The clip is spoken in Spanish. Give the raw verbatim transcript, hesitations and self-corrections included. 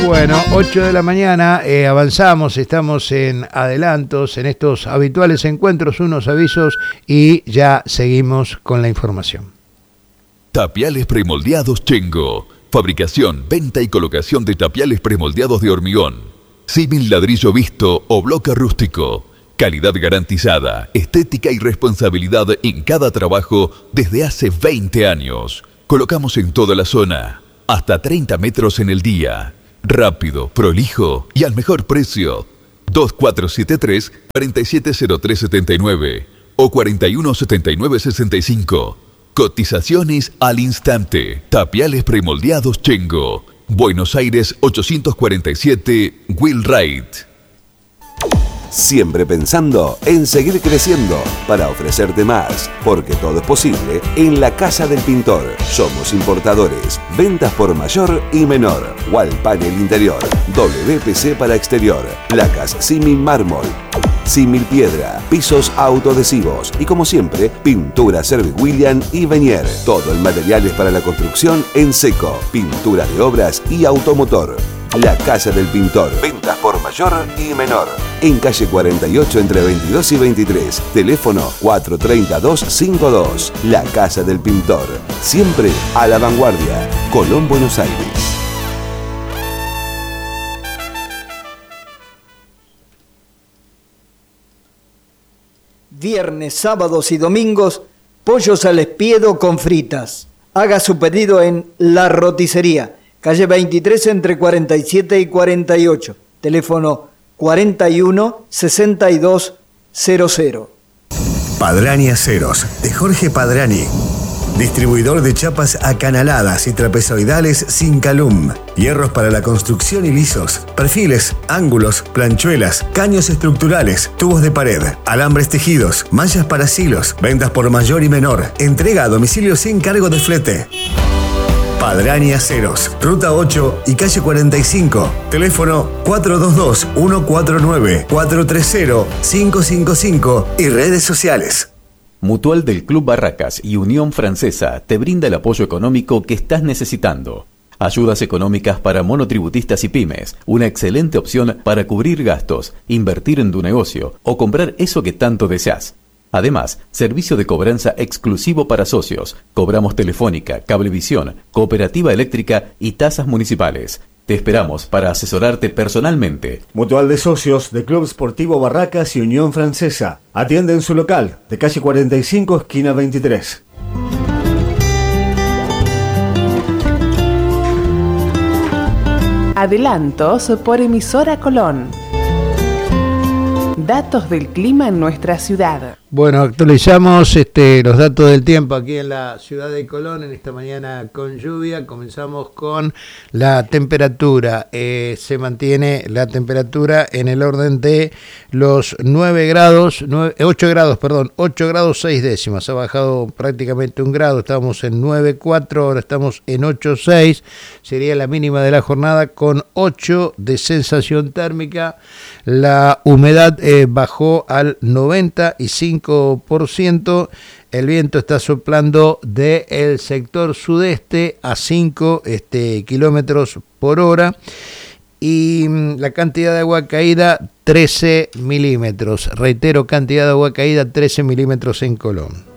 Bueno, ocho de la mañana, eh, avanzamos, estamos en adelantos, en estos habituales encuentros, unos avisos y ya seguimos con la información. Tapiales premoldeados Chengo. Fabricación, venta y colocación de tapiales premoldeados de hormigón. Símil ladrillo visto o bloque rústico. Calidad garantizada, estética y responsabilidad en cada trabajo desde hace veinte años. Colocamos en toda la zona, hasta treinta metros en el día. Rápido, prolijo y al mejor precio. dos cuatro siete tres, cuatro siete cero tres siete nueve o cuatro uno siete nueve seis cinco. Cotizaciones al instante. Tapiales premoldeados Chengo. Buenos Aires ochocientos cuarenta y siete, Wheelwright. Siempre pensando en seguir creciendo para ofrecerte más, porque todo es posible en la Casa del Pintor. Somos importadores, ventas por mayor y menor, wall panel interior, W P C para exterior, placas símil mármol, símil piedra, pisos autoadhesivos y como siempre, pintura Service William y Venier. Todo el material es para la construcción en seco, pintura de obras y automotor. La Casa del Pintor. Ventas por mayor y menor. En calle cuarenta y ocho entre veintidós y veintitrés. Teléfono cuatro tres cero dos cinco dos. La Casa del Pintor. Siempre a la vanguardia. Colón, Buenos Aires. Viernes, sábados y domingos, pollos al espiedo con fritas. Haga su pedido en La Roticería. Calle veintitrés entre cuarenta y siete y cuarenta y ocho. Teléfono cuarenta y uno sesenta y dos cero cero. Padrani Aceros, de Jorge Padrani. Distribuidor de chapas acanaladas y trapezoidales sin calum. Hierros para la construcción y lisos. Perfiles, ángulos, planchuelas, caños estructurales, tubos de pared, alambres tejidos, mallas para silos. Ventas por mayor y menor. Entrega a domicilio sin cargo de flete. Padrani Aceros, Ruta ocho y calle cuarenta y cinco. Teléfono cuatro dos dos, uno cuatro nueve, cuatro tres cero, cinco cinco cinco y redes sociales. Mutual del Club Barracas y Unión Francesa te brinda el apoyo económico que estás necesitando. Ayudas económicas para monotributistas y pymes, una excelente opción para cubrir gastos, invertir en tu negocio o comprar eso que tanto deseas. Además, servicio de cobranza exclusivo para socios. Cobramos telefónica, cablevisión, cooperativa eléctrica y tasas municipales. Te esperamos para asesorarte personalmente. Mutual de Socios de Club Sportivo Barracas y Unión Francesa. Atiende en su local, de calle cuarenta y cinco, esquina veintitrés. Adelantos por emisora Colón. Datos del clima en nuestra ciudad. Bueno, actualizamos este, los datos del tiempo aquí en la ciudad de Colón en esta mañana con lluvia. Comenzamos con la temperatura. Eh, se mantiene la temperatura en el orden de los nueve grados, nueve, ocho grados, perdón, ocho grados seis décimas. Ha bajado prácticamente un grado. Estábamos en nueve cuatro, ahora estamos en ocho seis. Sería la mínima de la jornada con ocho de sensación térmica. La humedad eh, bajó al noventa y cinco por ciento. El viento está soplando del sector sudeste a cinco este, kilómetros por hora y la cantidad de agua caída trece milímetros. Reitero, cantidad de agua caída trece milímetros en Colón.